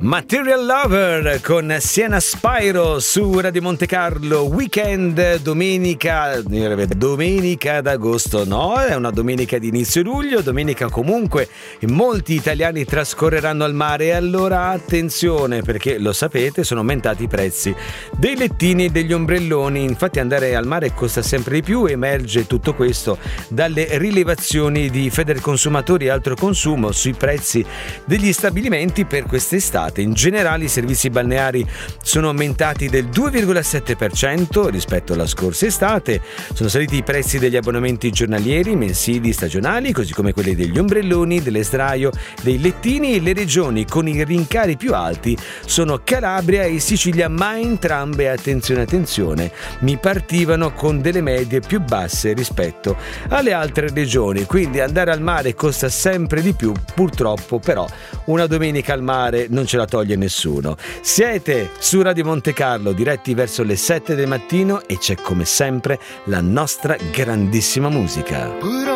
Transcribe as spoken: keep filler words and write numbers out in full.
Material Lover con Siena Spyro su Radio Monte Carlo. Weekend, domenica domenica d'agosto, no, è una domenica di inizio luglio, domenica comunque molti italiani trascorreranno al mare, e allora attenzione, perché lo sapete, sono aumentati i prezzi dei lettini e degli ombrelloni. Infatti andare al mare costa sempre di più, emerge tutto questo dalle rilevazioni di Federconsumatori e Altro Consumo sui prezzi degli stabilimenti per quest'estate. In generale i servizi balneari sono aumentati del due virgola sette per cento rispetto alla scorsa estate, sono saliti i prezzi degli abbonamenti giornalieri, mensili, stagionali, così come quelli degli ombrelloni, delle sdraio, dei lettini. Le regioni con i rincari più alti sono Calabria e Sicilia, ma entrambe, attenzione attenzione, mi partivano con delle medie più basse rispetto alle altre regioni, quindi andare al mare costa sempre di più, purtroppo. Però una domenica al mare non ce la toglie nessuno. Siete su Radio Monte Carlo, diretti verso le sette del mattino, e c'è come sempre la nostra grandissima musica.